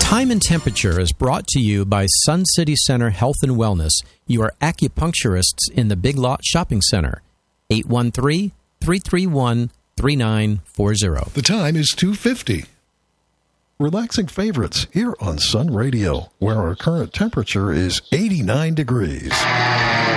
Time and Temperature is brought to you by Sun City Center Health and Wellness, your acupuncturists in the Big Lot Shopping Center. 813-331-3940. The time is 2:50. Relaxing favorites here on Sun Radio, where our current temperature is 89 degrees.